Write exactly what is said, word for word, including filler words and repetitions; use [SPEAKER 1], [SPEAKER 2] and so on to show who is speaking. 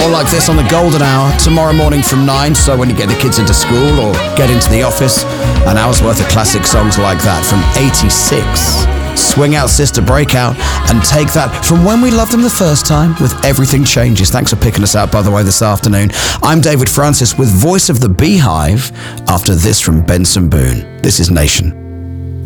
[SPEAKER 1] More like this on the Golden Hour tomorrow morning from nine. So when you get the kids into school or get into the office, an hour's worth of classic songs like that from eighty-six. Swing Out Sister, Break Out, and take that from when we loved them the first time with Everything Changes. Thanks for picking us out, by the way, this afternoon. I'm David Francis with Voice of the Beehive after this from Benson Boone. This is Nation.